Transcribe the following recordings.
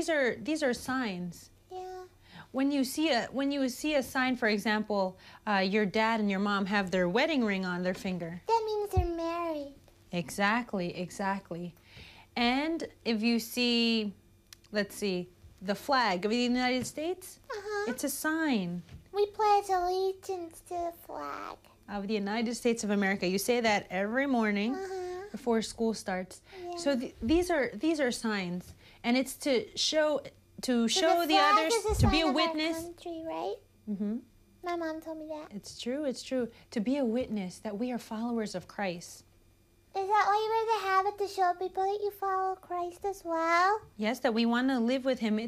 these are signs. Yeah. When you see a sign, for example, your dad and your mom have their wedding ring on their finger. That means they're married. Exactly, exactly. And if you see, let's see, the flag of the United States, it's a sign We pledge allegiance to the flag. of the United States of America. You say that every morning before school starts. Yeah. So these are signs, and it's to show So the flag others, is a to be sign a of our witness. country, right? Hmm. My mom told me that. It's true, it's true. To be a witness that we are followers of Christ. Is that why you wear the habit, to show people that you follow Christ as well? Yes, that we want to live with him.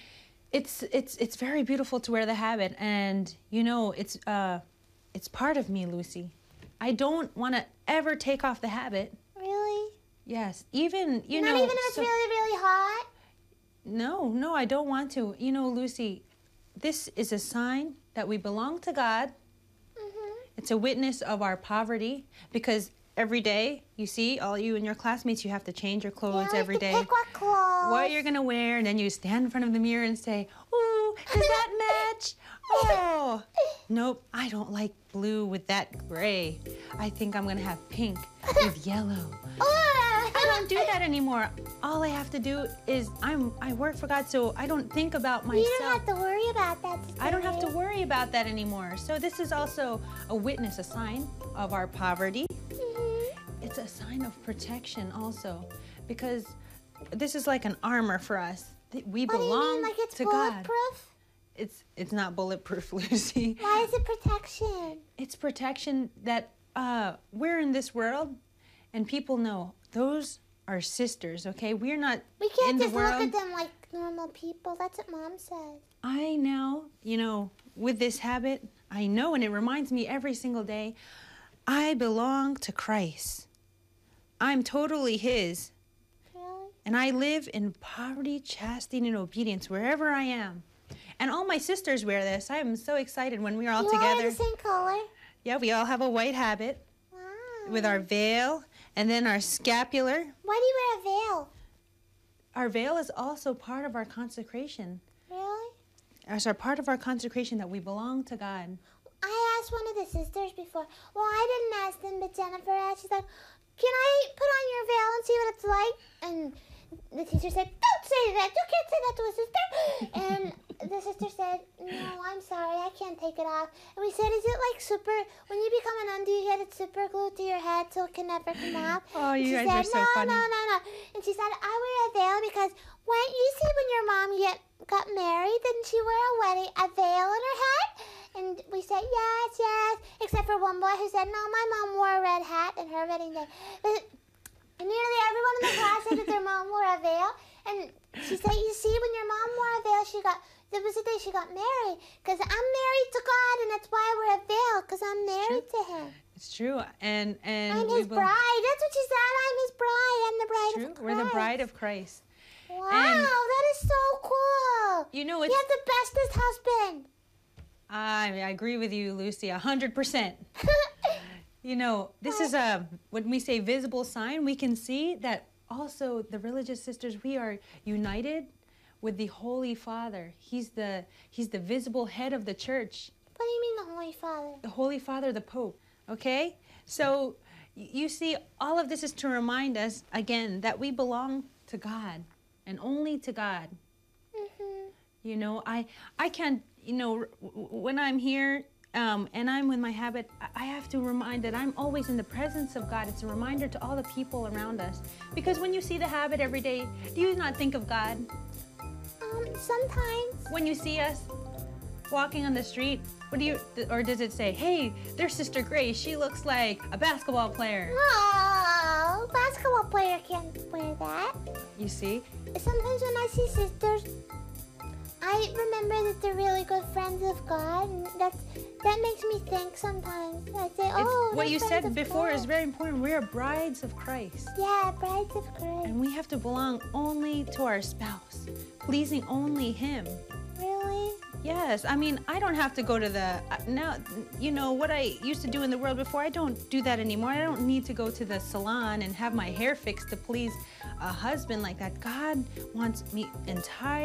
It's very beautiful to wear the habit, and you know, it's part of me, Lucy. I don't want to ever take off the habit. Really? Yes, even you Not know. even if it's really, really hot? No, I don't want to. You know, Lucy, this is a sign that we belong to God. It's a witness of our poverty, because every day, you see, all you and your classmates, you have to change your clothes Yeah, every day. pick what clothes. What you're gonna wear, and then you stand in front of the mirror and say, "Ooh, does that match? Oh, nope, I don't like blue with that gray. I think I'm gonna have pink with yellow." I don't do that anymore. All I have to do is I work for God, so I don't think about myself. You don't have to worry about that. I don't have to worry about that anymore. So this is also a witness, a sign of our poverty. It's a sign of protection also, because this is like an armor for us. We What do you belong mean, like it's to God. bulletproof? It's not bulletproof, Lucy. Why is it protection? It's protection that we're in this world, and people know those are sisters. Okay, we're not We can't in the just look world. at them like normal people. That's what Mom said. I now, you know, with this habit, I know, and it reminds me every single day, I belong to Christ. I'm totally His. Really? And I live in poverty, chastity, and obedience wherever I am. And all my sisters wear this. I am so excited when we are all You together. all are the same color? Yeah, we all have a white habit Wow. with our veil and then our scapular. Why do you wear a veil? Our veil is also part of our consecration. Really? It's our part of our consecration that we belong to God. I asked one of the sisters before. Well, I didn't ask them, but Jennifer asked. She's like, "Can I put on your veil and see what it's like?" And the teacher said, "Don't say that. You can't say that to a sister." And the sister said, "No, I'm sorry. I can't take it off." And we said, "Is it like super, when you become a nun, do you get it super glued to your head so it can never come off?" Oh, And you she guys said, are so funny. No. And she said, "I wear a veil because when you see when your mom got married, didn't she wear a veil in her head?" And we said, yes, except for one boy who said, "No, my mom wore a red hat in her wedding day." But nearly everyone in the class said that their mom wore a veil. And she said, "You see, when your mom wore a veil, there was a day she got married. Because I'm married to God, and that's why I wear a veil, because I'm married to Him. It's true. And I'm we His bride." That's what she said. I'm His bride. I'm the bride of True. Christ. We're the bride of Christ. Wow, And- that is so cool. You know, You it's have the bestest husband. I agree with you, Lucy, 100%. You know, this is when we say visible sign, we can see that also the religious sisters, we are united with the Holy Father. He's the visible head of the church. What do you mean the Holy Father? The Holy Father, the Pope, okay? So you see, all of this is to remind us, again, that we belong to God and only to God. You know, I can't, you know, when I'm here and I'm with my habit, I have to remind that I'm always in the presence of God. It's a reminder to all the people around us. Because when you see the habit every day, do you not think of God? Sometimes. When you see us walking on the street, what do you, or does it say, "Hey, there's Sister Grace. She looks like a basketball player." Oh, basketball player can't wear that. You see? Sometimes when I see sisters, I remember that they're really good friends of God, and that makes me think sometimes. I say, "Oh, what they're you friends said of before God." is very important. We are brides of Christ. Yeah, brides of Christ. And we have to belong only to our spouse, pleasing only Him. Really? Yes, I mean, I don't have to go to the, now, you know, what I used to do in the world before, I don't do that anymore. I don't need to go to the salon and have my hair fixed to please a husband like that. God wants me entire.